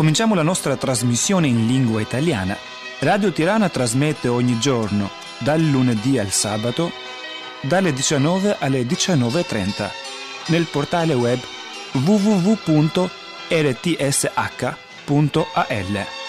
cominciamo la nostra trasmissione in lingua italiana. Radio Tirana trasmette ogni giorno, dal lunedì al sabato, dalle 19 alle 19:30, nel portale web www.rtsh.al.